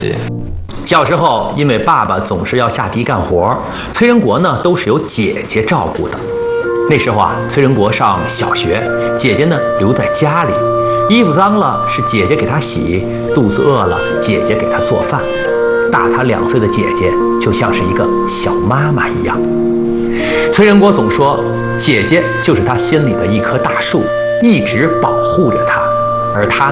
小时候，因为爸爸总是要下地干活，崔仁国呢都是由姐姐照顾的。那时候啊，崔仁国上小学，姐姐呢留在家里，衣服脏了是姐姐给他洗，肚子饿了姐姐给他做饭。大他2岁的姐姐就像是一个小妈妈一样。崔仁国总说，姐姐就是他心里的一棵大树，一直保护着他，而他